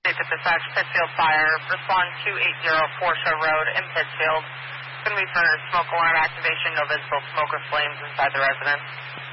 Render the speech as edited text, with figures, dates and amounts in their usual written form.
Safety Dispatch, Pittsfield Fire. Respond 280 Porsche Road in Pittsfield. It's going to be for smoke alarm activation, no visible smoke or flames inside the residence.